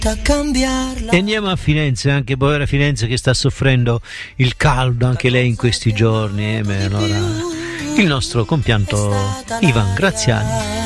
E andiamo a Firenze, anche povera Firenze che sta soffrendo il caldo anche lei in questi giorni. Allora, il nostro compianto Ivan Graziani.